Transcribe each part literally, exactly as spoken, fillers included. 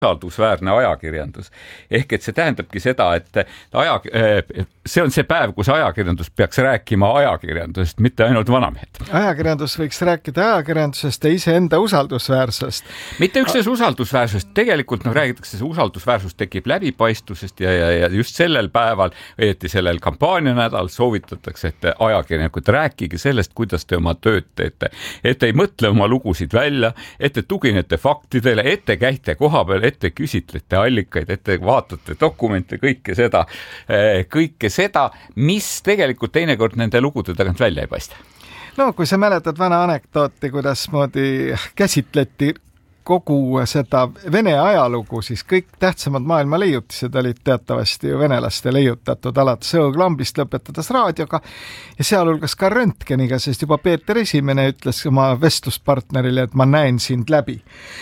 usaldusväärne ajakirjandus. Ehk et see tähendabki seda, et aja, see on see päev, kus ajakirjandus peaks rääkima ajakirjandusest, mitte ainult vanamehed. Ajakirjandus võiks rääkida ajakirjandusest ja iseenda usaldusväärsest. Mitte üksnes usaldusväärsest, tegelikult no, räägitakse, see usaldusväärsus tekib läbipaistusest ja, ja, ja just sellel päeval, õieti sellel kampaanianädal soovitatakse, et ajakirjanikud rääkige sellest, kuidas te oma tööd teete. Et ei mõtle oma lugusid välja, et te tuginete faktidele, et te käite koha peal, ette küsitlete allikaid, ette vaatate dokumente, kõike seda, kõike seda, mis tegelikult teinekord nende lugude tagant välja ei paista. No kui sa mäletad vana anekdooti, kuidas moodi käsitleti kogu seda Vene ajalugu, siis kõik tähtsamad maailma leiutised olid teatavasti ju venelaste leiutatud alates õõglambist lõpetades raadioga ja sealhulgas ka röntgeniga, sest juba Peeter Esimene ütles oma vestluspartnerile, et ma näen sind läbi.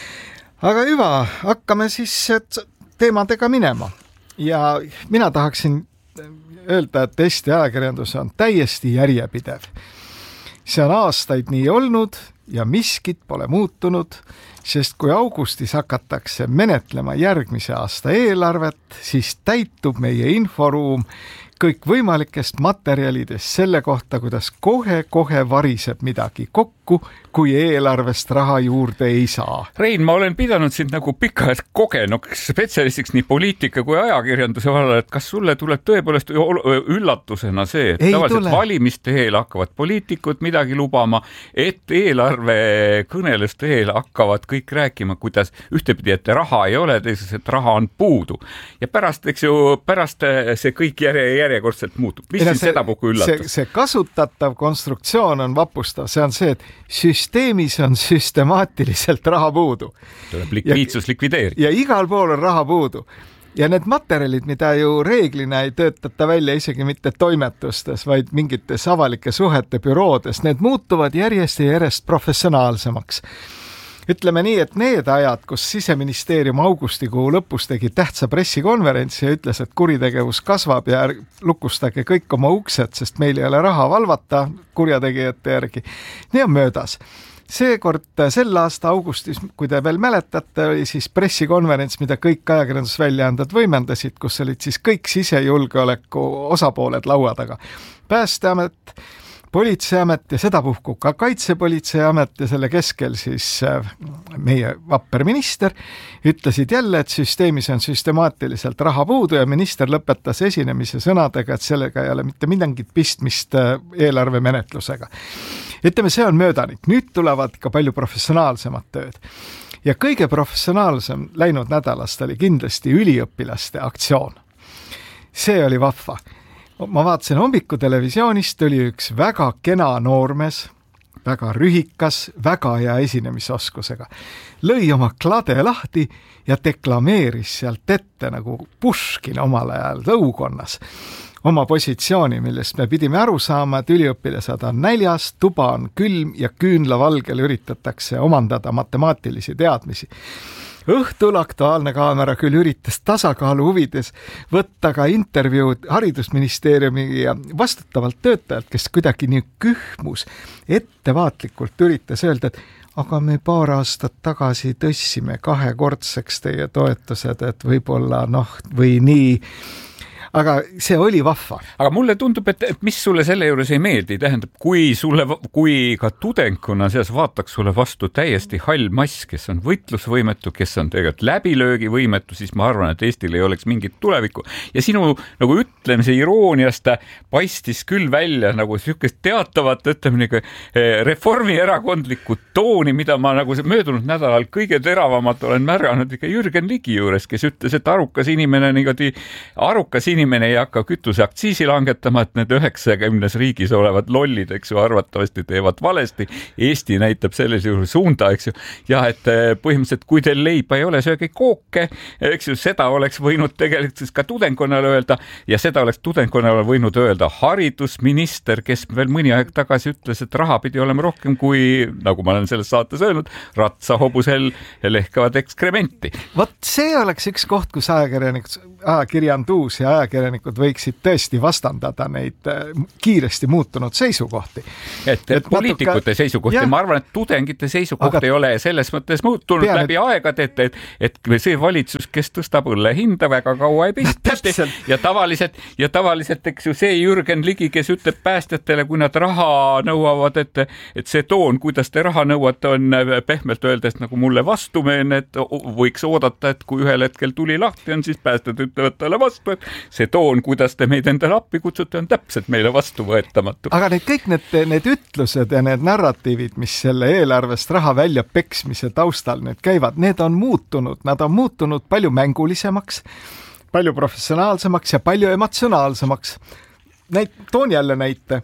Aga hüva, hakkame siis teemadega minema ja mina tahaksin öelda, et Eesti ajakirjandus on täiesti järjepidev. See on aastaid nii olnud ja miskit pole muutunud, sest kui augustis hakatakse menetlema järgmise aasta eelarvet, siis täitub meie inforuum kõik võimalikest materjalidest selle kohta, kuidas kohe-kohe variseb midagi kokku, kui eelarvest raha juurde ei saa. Rein, ma olen pidanud sind nagu pikalt kogenuks spetsialistiks nii poliitika kui ajakirjanduse vallal, et kas sulle tuleb tõepoolest üllatusena see, et ei tavaliselt tule. Valimiste eel hakkavad poliitikud midagi lubama, et eelarve kõneluste eel hakkavad kõik rääkima, kuidas ühtepidi, et raha ei ole, teises, et raha on puudu. Ja pärast, eks ju, pärast see kõik järje, järjekordselt muutub. Mis siis seda puhku üllatus? See, see kasutatav konstruktsioon on vapustav. See on see, et süsteemis on süstemaatiliselt raha puudu. Tuleb likviidsus ja, likvideerida. Ja igal pool on raha puudu. Ja need materjalid, mida ju reeglina ei töötata välja isegi mitte toimetustes, vaid mingites avalike suhete büroodes, need muutuvad järjest ja järjest professionaalsemaks. Ütleme nii, et need ajad, kus Siseministeerium augustikuu lõpus tegi tähtsa pressikonverentsi ja ütles, et kuritegevus kasvab ja lukustage kõik oma uksed, sest meil ei ole raha valvata kurjategijate järgi, nii on möödas. Seekord sel aasta augustis, kui te veel mäletate, oli siis pressikonverents, mida kõik ajakirjandusväljaanded võimendasid, kus olid siis kõik sisejulgeoleku osapooled laua taga. Päästeamet, Politseiamet ja sedapuhku ka Kaitsepolitseiamet ja selle keskel siis meie vapper minister ütlesid jälle, et süsteemis on süstemaatiliselt raha puudu ja minister lõpetas esinemise sõnadega, et sellega ei ole mitte midangit pistmist eelarvemenetlusega. Ütleme, see on möödanik. Nüüd tulevad ka palju professionaalsemad tööd. Ja kõige professionaalsem läinud nädalast oli kindlasti üliõpilaste aktsioon. See oli vahva. Ma vaatasin hommiku televisioonist, oli üks väga kena noormees, väga rühikas, väga hea esinemisoskusega. Lõi oma klade lahti ja deklameeris sealt ette nagu Puškin omal ajal tõukonnas oma positsiooni, millest me pidime aru saama, et üliõpilased on näljas, tuba on külm ja küünlavalgel üritatakse omandada matemaatilisi teadmisi. Õhtul Aktuaalne kaamera küll üritas tasakaalu huvides võtta ka intervjuud haridusministeeriumi ja vastutavalt töötajalt, kes kuidagi nii kühmus ettevaatlikult üritas öelda, et aga me paar aastat tagasi tõstsime kahekordseks teie toetused, et võib-olla noh, või nii. Aga see oli vahva. Aga mulle tundub, et, et mis sulle selle juures ei meeldi, tähendab, kui, sulle, kui ka tudengkonna seas vaataks sulle vastu täiesti hall mass, kes on võitlusvõimetu, kes on tegelikult läbilöögivõimetu, siis ma arvan, et Eestil ei oleks mingit tulevikku. Ja sinu nagu ütlemise irooniast paistis küll välja nagu sihukest teatavat, ütleme nagu reformierakondlikku tooni, mida ma nagu möödunud nädalal kõige teravamat olen märganud ikka Jürgen Ligi juures, kes ütles, et arukas inimene, niimoodi arukas inimene inimene ei hakka kütuse aktsiisi langetama, et need üheksakümnes riigis olevad lollid, eks ju, arvatavasti teevad valesti. Eesti näitab selles juhul suunda, eks ju. Ja et põhimõtteliselt, kui teil leiba ei ole, sööge kooke, eks ju, seda oleks võinud tegelikult ka tudengkonnale öelda ja seda oleks tudengkonnale võinud öelda haridusminister, kes veel mõni aeg tagasi ütles, et raha pidi olema rohkem kui, nagu ma olen selles saates öelnud, ratsahobusel lehkavad ekskrementi. Vot see oleks üks koht, kus ajakirjandus ja ajakirjandus ajakirjanikud võiksid tõesti vastandada neid kiiresti muutunud seisukohti. Et, et, et poliitikute natuke... seisukohti, ma arvan, et tudengite seisukoht aga... ei ole selles mõttes muutunud Pean... läbi aegade, et, et, et see valitsus, kes tõstab õlle hinda, väga kaua ei pistati ja tavaliselt, ja tavaliselt, eks ju, see Jürgen Ligi, kes ütleb päästjatele, kui nad raha nõuavad, et, et see toon, kuidas te raha nõuate, on pehmelt öeldes nagu mulle vastumeelne, et võiks oodata, et kui ühel hetkel tuli lahti on, siis päästjad ütlevad talle vastu, et see toon, kuidas te meid endale appi kutsute, on täpselt meile vastuvõetamatu. Aga need kõik need, need ütlused ja need narratiivid, mis selle eelarvest raha välja peksmise taustal need käivad, need on muutunud, nad on muutunud palju mängulisemaks, palju professionaalsemaks ja palju emotsionaalsemaks. Näit, toon jälle näite.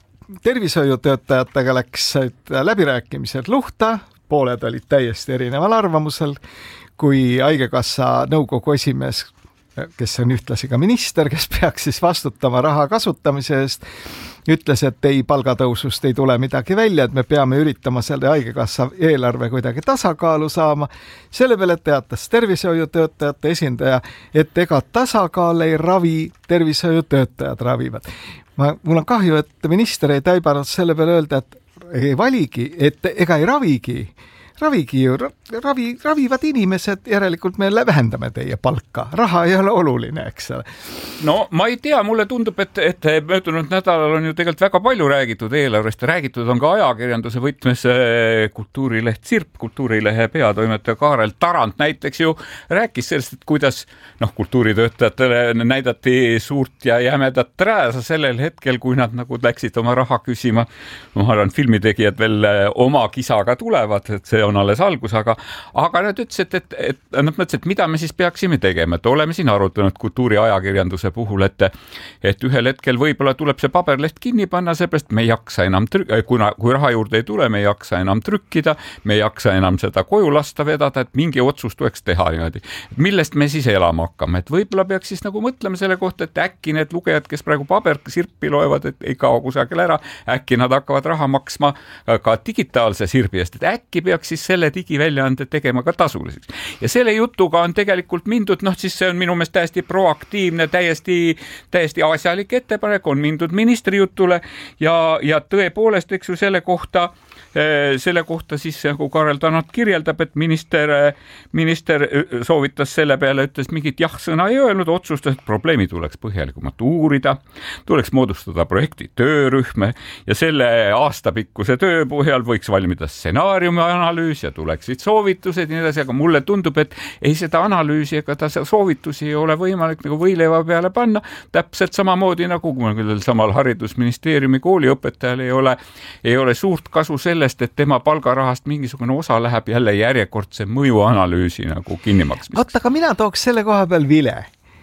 Tervishoiutöötajatega läks läbirääkimised luhta, pooled olid täiesti erineval arvamusel, kui Haigekassa nõukogu esimees, kes on ühtlasi ka minister, kes peaks siis vastutama raha kasutamise eest, ütles, et ei, palgatõusust ei tule midagi välja, et me peame üritama selle Haigekassa eelarve kuidagi tasakaalu saama. Selle peale teatas tervishoiutöötajate esindaja, et ega tasakaal ei ravi, tervishoiutöötajad ravivad. Ma, mul on kahju, et minister ei taibanud selle peale öelda, et ei valigi, et ega ei ravigi. Ravigi ju, ravi, ravivad inimesed, järelikult me vähendame teie palka. Raha ei ole oluline, eks ole. No ma ei tea, mulle tundub, et, et möödunud nädalal on ju tegelikult väga palju räägitud eelarvest. Räägitud on ka ajakirjanduse võtmes Kultuurileht Sirp, Kultuurilehe peatoimetaja Kaarel Tarand näiteks ju rääkis sellest, et kuidas noh, kultuuritöötajatele näidati suurt ja jämedat rääsa sellel hetkel, kui nad nagu läksid oma raha küsima. Ma arvan, filmitegijad veel oma kisaga tulevad, et see on alles algus, aga, aga nad ütlesid, et, et, nad mõtlesid, et mida me siis peaksime tegema, et oleme siin arutanud kultuuriajakirjanduse puhul, et, et ühel hetkel võib-olla tuleb see paberleht kinni panna, seepärast me ei jaksa enam, trü- kuna, kui raha juurde ei tule, me ei jaksa enam trükkida, me ei jaksa enam seda koju lasta vedada, et mingi otsus tuleks teha niimoodi. Millest me siis elama hakkame, et võib-olla peaks siis nagu mõtlema selle kohta, et äkki need lugejad, kes praegu pabersirpi loevad, et ei kao kusagil ära, äkki nad hakkavad raha maksma ka digitaalse sirbi eest, et äkki peaks siis selle digiväljaande tegema ka tasuliseks. Ja selle jutuga on tegelikult mindud, noh siis see on minu meelest täiesti proaktiivne, täiesti, täiesti asjalik ettepanek, on mindud ministri jutule ja, ja tõepoolest, eks ju, selle kohta selle kohta siis, nagu Kaarel Tarand kirjeldab, et minister, minister soovitas selle peale, ütles mingit jah-sõna ei öelnud, otsustas, et probleemi tuleks põhjalikumalt uurida, tuleks moodustada projekti töörühme ja selle aastapikkuse töö põhjal võiks valmida stsenaariumi analüüs ja tuleksid soovitused ja nii edasi, aga mulle tundub, et ei seda analüüsi ega ta soovitusi ei ole võimalik nagu võileiva peale panna, täpselt samamoodi nagu kui samal haridusministeeriumi kooliõpetajal ei ole, ei ole suurt kasu selle sellest, et tema palgarahast mingisugune osa läheb jälle järjekordse mõjuanalüüsi nagu kinnimaksmiseks. Oota, aga mina tooks selle koha peal vile.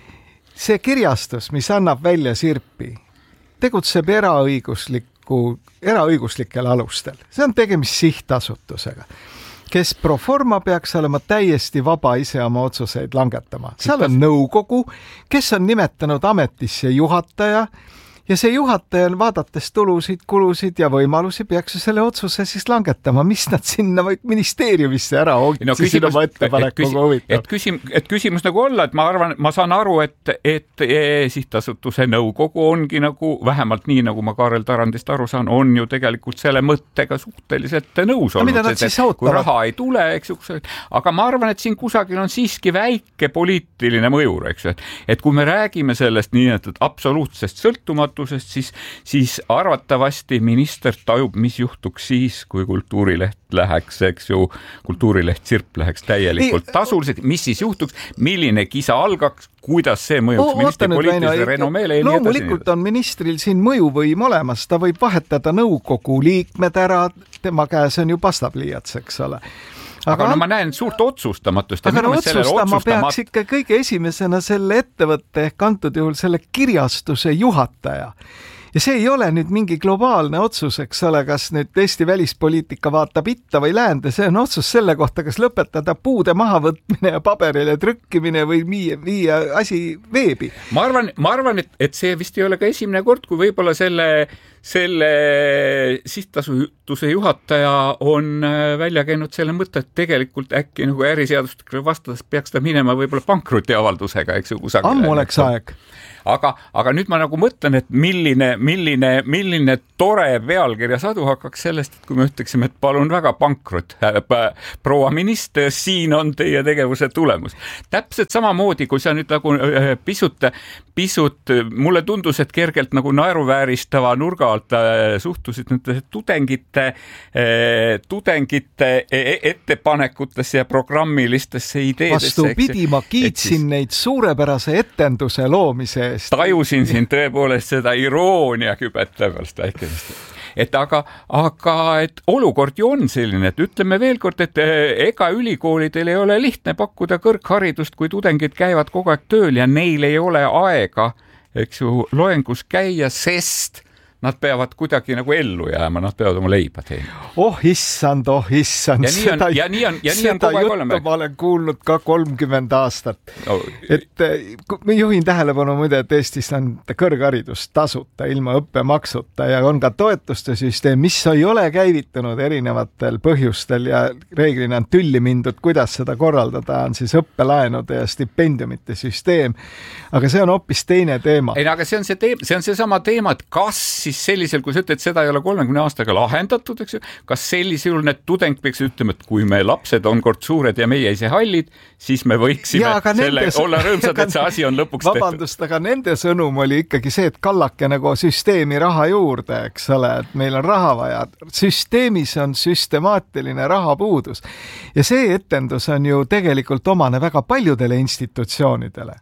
See kirjastus, mis annab välja Sirpi, tegutseb eraõigusliku, eraõiguslikel alustel. See on tegemist sihtasutusega, kes pro forma peaks olema täiesti vaba ise oma otsuseid langetama. Seal on nõukogu, kes on nimetanud ametisse juhataja, ja see juhataja, vaadates tulusid, kulusid ja võimalusi, peaks selle otsuse siis langetama, mis nad sinna ministeeriumisse ära hoogid, no, siis oma ettepanekuga huvitav. Et, küsim, et küsimus nagu olla, et ma arvan, ma saan aru, et, et sihtasutuse nõukogu ongi nagu, vähemalt nii, nagu ma Kaarel Tarandist aru saan, on ju tegelikult selle mõttega suhteliselt nõus olnud, no, et, et kui raha ei tule, eks ju, aga ma arvan, et siin kusagil on siiski väike poliitiline mõjur, eks ju, et, et kui me räägime sellest nii, et, et absoluutsest sõltumat Siis, siis arvatavasti minister tajub, mis juhtuks siis, kui Kultuurileht läheks, eks ju, Kultuurileht Sirp läheks täielikult tasuliseks, mis siis juhtuks, milline kisa algaks, kuidas see mõjuks oh, ministri poliitilise renomeele. Loomulikult on ministril siin mõjuvõim olemas, ta võib vahetada nõukogu liikmed ära, tema käes on ju pastapliiats, eks ole. Aga, aga no ma näen suurt otsustamatust. Aga no otsustama peaks ikka kõige esimesena selle ettevõtte ehk antud juhul selle kirjastuse juhataja. Ja see ei ole nüüd mingi globaalne otsus, eks ole, kas nüüd Eesti välispoliitika vaatab itta või läände, see on otsus selle kohta, kas lõpetada puude mahavõtmine ja paberile trükkimine või viia, viia asi veebi. Ma arvan, ma arvan et, et see vist ei ole ka esimene kord, kui võib-olla selle, selle sihtasutuse juhataja on välja käinud selle mõtte, et tegelikult äkki nagu äriseadustikule vastades peaks ta minema võib-olla pankrutiavaldusega, eks ju, kusagile. Ammu oleks aeg. aga, aga nüüd ma nagu mõtlen, et milline, milline, milline tore pealkirja sadu hakkaks sellest, et kui me ütleksime, et palun väga pankrot, proua minister, siin on teie tegevuse tulemus. Täpselt samamoodi, kui sa nüüd nagu pisut, pisut, mulle tundus, et kergelt nagu naeruvääristava nurga alt suhtusid nüüd tudengite, tudengite ettepanekutesse ja programmilistesse ideedesse. Vastupidi, ma kiitsin siis, neid suurepärase etenduse loomise eest. Tajusin siin tõepoolest seda iroonia kübettäväst väikest. Et aga, aga et olukord ju on selline, et ütleme veel kord, et ega ülikoolidel ei ole lihtne pakkuda kõrgharidust, kui tudengid käivad kogu aeg tööl ja neil ei ole aega, eks ju, loengus käia, sest nad peavad kuidagi nagu ellu jääma, nad peavad oma leiba teenima. Oh issand, oh issand. Ja nii on, ja nii on, ja nii on kogu aeg olema. Ma olen kuulnud ka kolmkümmend aastat. No. Et ma juhin tähelepanu muide, et Eestis on kõrgharidus tasuta, ilma õppemaksuta ja on ka toetuste süsteem, mis ei ole käivitunud erinevatel põhjustel ja reeglina on tülli mindud, kuidas seda korraldada, on siis õppelaenude ja stipendiumite süsteem. Aga see on hoopis teine teema. Ei, aga see on see, teema, see on see sama teema, et kas siis sellisel, kui sa ütled, et seda ei ole kolmekümne aastaga lahendatud, eks ju, kas sellisel need tudeng peaks ütlema, et kui me lapsed on kord suured ja meie ise hallid, siis me võiksime ja, selle, nendes, olla rõõmsad, et see asi on lõpuks tehtud. Vabandust, aga nende sõnum oli ikkagi see, et kallake nagu süsteemi raha juurde, eks ole, et meil on raha vaja. Süsteemis on süstemaatiline rahapuudus ja see etendus on ju tegelikult omane väga paljudele institutsioonidele.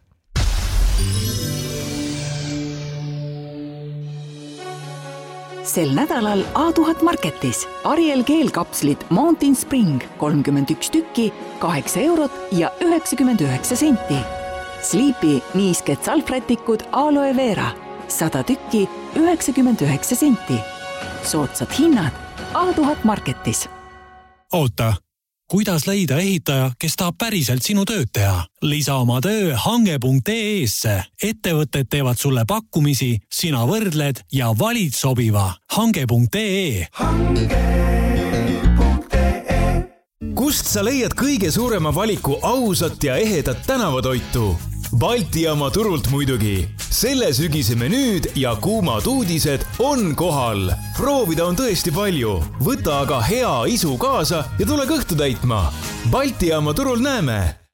Sel nädalal A tuhat Marketis Ariel keelkapslid Mountain Spring kolmkümmend üks tükki, kaheksa eurot ja üheksakümmend üheksa senti. Sleepy niisked salvrätikud Aloe Vera sada tükki, üheksakümmend üheksa senti. Soodsad hinnad A tuhat Marketis. Oota, kuidas leida ehitaja, kes tahab päriselt sinu tööd teha? Lisa oma töö hange punkt ee-sse. Ettevõtted teevad sulle pakkumisi, sina võrdled ja valid sobiva. hange punkt ee. hange punkt ee. Kust sa leiad kõige suurema valiku ausat ja ehedat tänavatoitu? Balti jaama turult muidugi. Selle sügise menüüd ja kuumad uudised on kohal. Proovida on tõesti palju. Võta aga hea isu kaasa ja tule kõhtu täitma. Balti jaama turul näeme.